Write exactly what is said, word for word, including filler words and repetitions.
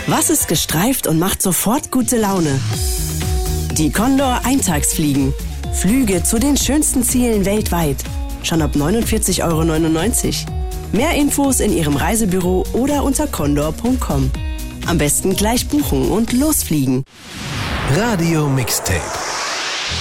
Was ist gestreift und macht sofort gute Laune? Die Condor Eintagsfliegen. Flüge zu den schönsten Zielen weltweit. Schon ab neunundvierzig Euro neunundneunzig. Mehr Infos in Ihrem Reisebüro oder unter condor punkt com. Am besten gleich buchen und losfliegen. Radio Mixtape.